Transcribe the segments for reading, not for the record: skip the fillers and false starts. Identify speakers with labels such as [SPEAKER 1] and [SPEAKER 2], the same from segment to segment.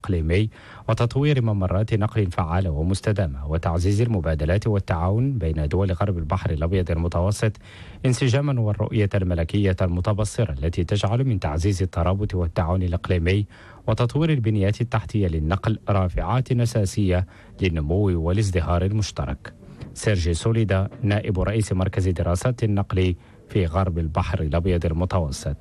[SPEAKER 1] الإقليمي وتطوير ممرات نقل فعالة ومستدامة وتعزيز المبادلات والتعاون بين دول غرب البحر الأبيض المتوسط انسجاما والرؤية الملكية المتبصرة التي تجعل من تعزيز الترابط والتعاون الإقليمي وتطوير البنيات التحتية للنقل رافعات أساسية للنمو والازدهار المشترك. سيرجي سوليدا نائب رئيس مركز دراسات النقل في غرب البحر الأبيض المتوسط.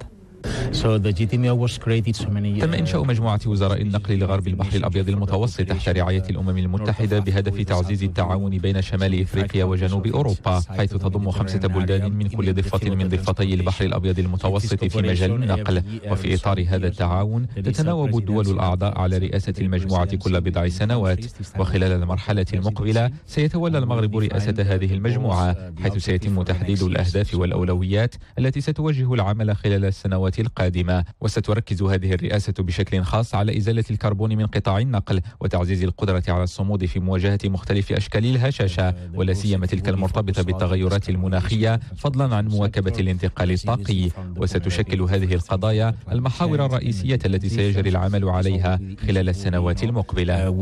[SPEAKER 2] تم إنشاء مجموعة وزراء النقل لغرب البحر الأبيض المتوسط تحت رعاية الأمم المتحدة بهدف تعزيز التعاون بين شمال إفريقيا وجنوب أوروبا، حيث تضم 5 بلدان من كل ضفة من ضفتي البحر الأبيض المتوسط في مجال النقل. وفي إطار هذا التعاون تتناوب الدول الأعضاء على رئاسة المجموعة كل بضع سنوات، وخلال المرحلة المقبلة سيتولى المغرب رئاسة هذه المجموعة، حيث سيتم تحديد الأهداف والأولويات التي ستوجه العمل خلال السنوات القادمة. وستركز هذه الرئاسة بشكل خاص على إزالة الكربون من قطاع النقل وتعزيز القدرة على الصمود في مواجهة مختلف أشكال الهشاشة، ولا سيما تلك المرتبطة بالتغيرات المناخية، فضلا عن مواكبة الانتقال الطاقي. وستشكل هذه القضايا المحاور الرئيسية التي سيجري العمل عليها خلال السنوات المقبلة.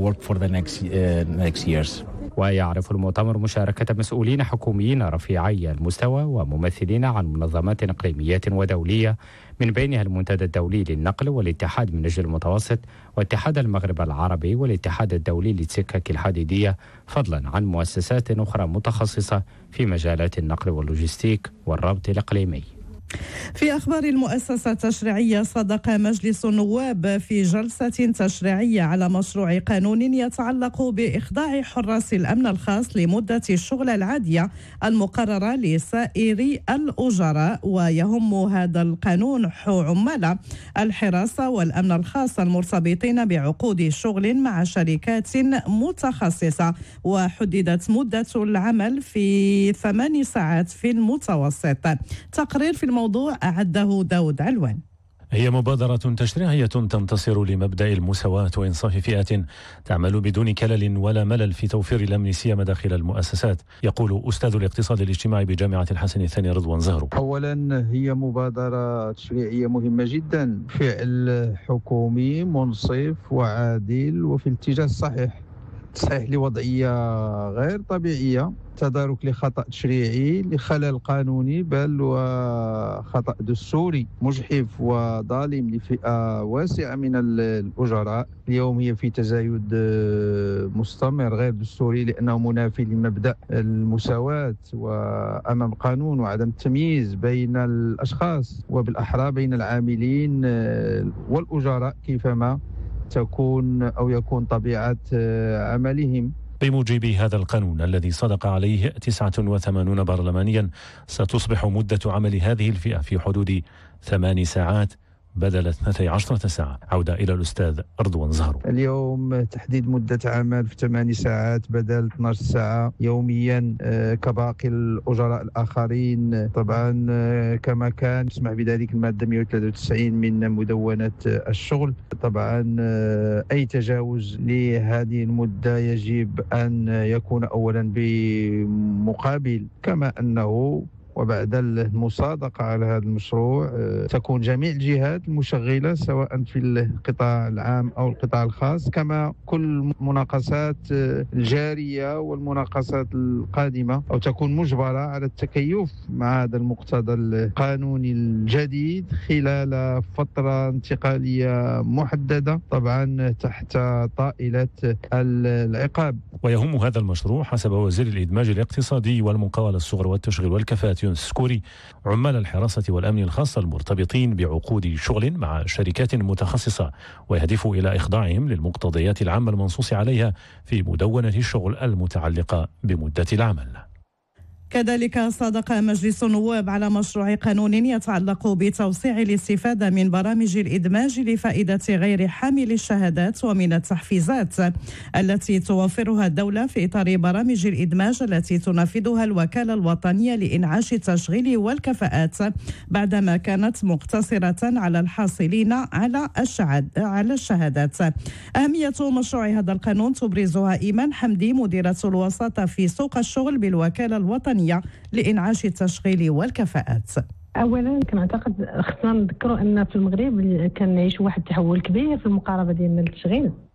[SPEAKER 1] ويعرف المؤتمر مشاركة مسؤولين حكوميين رفيعي المستوى وممثلين عن منظمات إقليمية ودولية، من بينها المنتدى الدولي للنقل والاتحاد من أجل المتوسط واتحاد المغرب العربي والاتحاد الدولي للسكك الحديدية، فضلا عن مؤسسات أخرى متخصصة في مجالات النقل واللوجستيك والربط الإقليمي.
[SPEAKER 3] في أخبار المؤسسة التشريعية، صدق مجلس النواب في جلسة تشريعية على مشروع قانون يتعلق بإخضاع حراس الأمن الخاص لمدة الشغل العادية المقررة لسائر الأجراء. ويهم هذا القانون عمال الحراسة والأمن الخاص المرتبطين بعقود شغل مع شركات متخصصة، وحددت مدة العمل في 8 ساعات في المتوسط. تقرير في الموضوع أعده داود علوان.
[SPEAKER 4] هي مبادرة تشريعية تنتصر لمبدأ المساواة وإنصاف فئات تعمل بدون كلل ولا ملل في توفير الأمن سيما داخل المؤسسات، يقول أستاذ الاقتصاد الاجتماعي بجامعة الحسن الثاني رضوان زهرو.
[SPEAKER 5] أولا هي مبادرة تشريعية مهمة جدا، فعل حكومي منصف وعادل وفي الاتجاه الصحيح لوضعية غير طبيعية، تدارك لخطأ تشريعي لخلل قانوني بل وخطأ دستوري مجحف وظالم لفئة واسعة من الأجراء. اليوم هي في تزايد مستمر غير دستوري لأنه منافي لمبدأ المساواة وأمام القانون وعدم التمييز بين الأشخاص وبالأحرى بين العاملين والأجراء كيفما تكون أو يكون طبيعة عملهم.
[SPEAKER 4] بموجب هذا القانون الذي صدق عليه 89 برلمانيا، ستصبح مدة عمل هذه الفئة في حدود 8 ساعات بدل 12 ساعة. عودة إلى الأستاذ رضوان زهرو.
[SPEAKER 5] اليوم تحديد مدة عمل في 8 ساعات بدل 12 ساعة يوميا كباقي الأجراء الآخرين، طبعا كما كان يسمح بذلك المادة 193 من مدونة الشغل. طبعا أي تجاوز لهذه المدة يجب أن يكون أولا بمقابل، كما أنه وبعد المصادقة على هذا المشروع تكون جميع الجهات المشغلة سواء في القطاع العام أو القطاع الخاص، كما كل المناقصات الجارية والمناقصات القادمة، أو تكون مجبرة على التكيف مع هذا المقتضى القانوني الجديد خلال فترة انتقالية محددة، طبعا تحت طائلة العقاب.
[SPEAKER 4] ويهم هذا المشروع حسب وزير الإدماج الاقتصادي والمقاولة الصغرى والتشغيل والكفاءة سكوري عمال الحراسة والأمن الخاص المرتبطين بعقود شغل مع شركات متخصصة، ويهدف إلى إخضاعهم للمقتضيات العامة المنصوص عليها في مدونة الشغل المتعلقة بمدة العمل.
[SPEAKER 3] كذلك صادق مجلس النواب على مشروع قانون يتعلق بتوسيع الاستفادة من برامج الإدماج لفائدة غير حامل الشهادات ومن التحفيزات التي توفرها الدولة في إطار برامج الإدماج التي تنفذها الوكالة الوطنية لإنعاش التشغيل والكفاءات، بعدما كانت مقتصرة على الحاصلين على الشهادات. أهمية مشروع هذا القانون تبرزها إيمان حمدي مديرة الوساطة في سوق الشغل بالوكالة الوطنية لإنعاش التشغيل والكفاءات.
[SPEAKER 6] اولا كنعتقد خصنا نذكروا ان في المغرب كان نعيش واحد التحول كبير في المقاربه ديالنا للتشغيل،